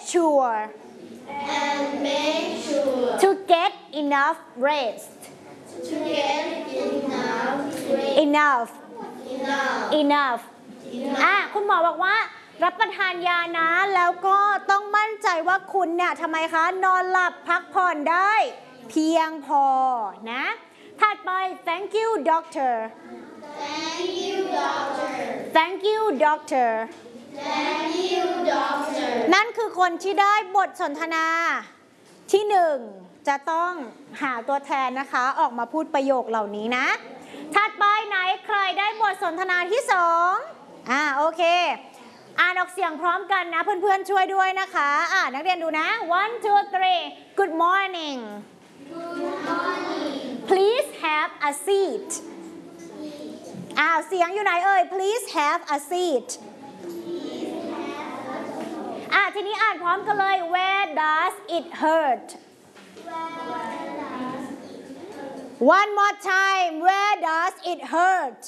sure to get enough rest enough คุณหมอบอกว่ารับประทานยานะแล้วก็ต้องมั่นใจว่าคุณเนี่ยทำไมคะนอนหลับพักผ่อนได้เพียงพอนะถัดไป thank you doctor thank you doctor นั่นคือคนที่ได้บทสนทนาที่หนึ่งจะต้องหาตัวแทนนะคะออกมาพูดประโยคเหล่านี้นะถัดไปไหนใครได้บทสนทนาที่สองโอเคอ่านออกเสียงพร้อมกันนะเพื่อนๆช่วยด้วยนะคะนักเรียนดูนะ one two three good morning please have a seat เสียงอยู่ไหนเอ่ย please have a seat ทีนี้อ่านพร้อมกันเลย where does it hurt one more time where does it hurt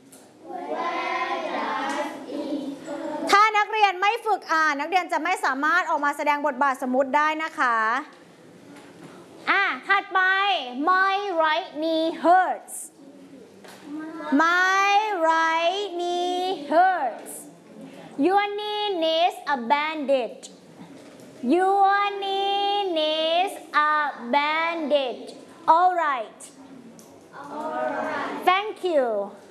ถ้านักเรียนไม่ฝึกอ่านนักเรียนจะไม่สามารถออกมาแสดงบทบาทสมมุติได้นะคะถัดไป my right knee hurts my right knee hurts your knee needs a bandage your knee needs a bandage all right thank you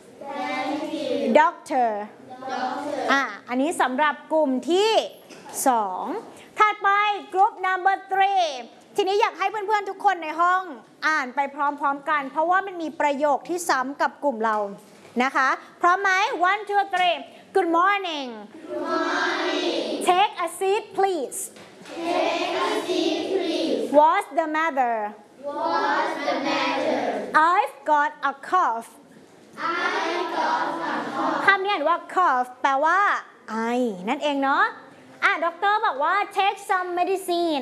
doctor อันนี้สำหรับกลุ่มที่2ถัดไปกลุ่ม number 3ทีนี้อยากให้เพื่อนๆทุกคนในห้องอ่านไปพร้อมๆกันเพราะว่ามันมีประโยคที่ซ้ำกับกลุ่มเรานะคะพร้อมไหม one two three good morning take a seat please what's the matter I've got a cough คำนี้อ่านว่า cough แปลว่าไอนั่นเองเนาะด็อกเตอร์บอกว่า take some medicine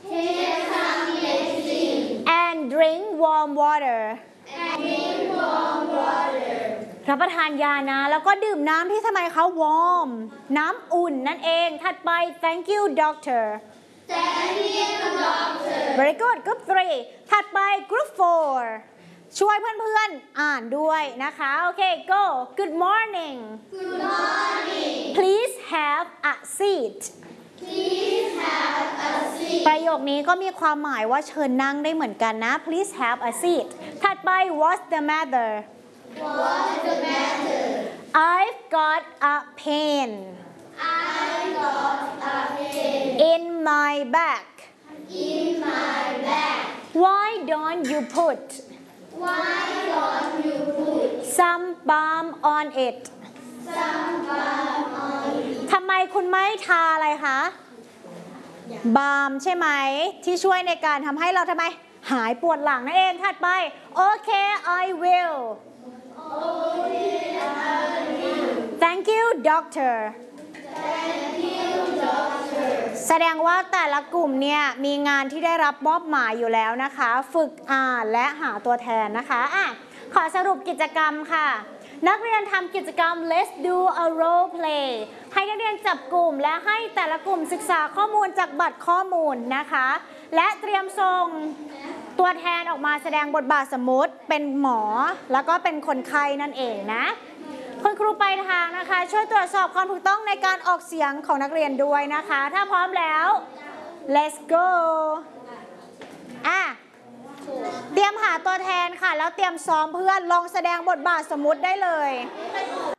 and drink warm water รับประทานยานะแล้วก็ดื่มน้ำที่ทำไมคะ warm น้ำอุ่นนั่นเองถัดไป thank you doctor very good group 3ถัดไป group 4ช่วยเพื่อนๆอ่านด้วยนะคะโอเค go good morning please have a seat ประโยคนี้ก็มีความหมายว่าเชิญนั่งได้เหมือนกันนะ please have a seat ถัดไป what's the matter I've got a pain in my back why don't you put some balm on it ทำไมคุณไม่ทาอะไรคะบาล์มใช่ไหมที่ช่วยในการทำให้เราทำไมหายปวดหลังนั่นเองถัดไปโอเค I will thank you doctor แสดงว่าแต่ละกลุ่มเนี่ยมีงานที่ได้รับมอบหมายอยู่แล้วนะคะฝึกอ่านและหาตัวแทนนะคะขอสรุปกิจกรรมค่ะนักเรียนทำกิจกรรม Let's do a role play ให้นักเรียนจับกลุ่มและให้แต่ละกลุ่มศึกษาข้อมูลจากบัตรข้อมูลนะคะและเตรียมส่งตัวแทนออกมาแสดงบทบาทสมมุติเป็นหมอแล้วก็เป็นคนไข้นั่นเองนะคุณครูปลายทางนะคะช่วยตรวจสอบความถูกต้องในการออกเสียงของนักเรียนด้วยนะคะถ้าพร้อมแล้ว let's go เตรียมหาตัวแทนค่ะแล้วเตรียมซ้อมเพื่อนลองแสดงบทบาทสมมุติได้เลย